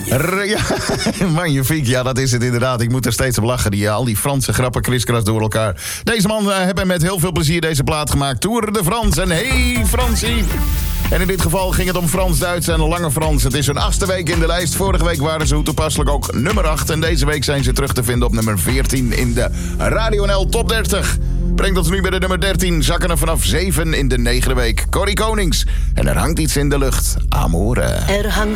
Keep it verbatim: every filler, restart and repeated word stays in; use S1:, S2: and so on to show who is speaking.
S1: R- ja, magnifiek, ja, dat is het inderdaad. Ik moet er steeds op lachen, die, al die Franse grappen kriskras door elkaar. Deze man uh, hebben met heel veel plezier deze plaat gemaakt. Tour de France en hey Fransie. En in dit geval ging het om Frans-Duits en Lange Frans. Het is hun achtste week in de lijst. Vorige week waren ze hoe toepasselijk ook nummer acht. En deze week zijn ze terug te vinden op nummer veertien in de Radio N L Top dertig. Brengt ons nu bij de nummer dertien. Zakken er vanaf zeven in de negende week. Corrie Konings. En er hangt iets in de lucht. Amore.
S2: Er hangt